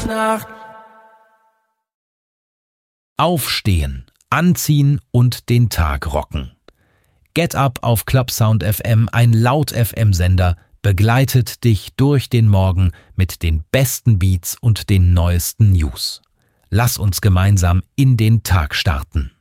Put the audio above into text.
Nacht. Aufstehen, anziehen und den Tag rocken. Get Up auf Clubsound FM, ein Laut-FM-Sender, begleitet dich durch den Morgen mit den besten Beats und den neuesten News. Lass uns gemeinsam in den Tag starten.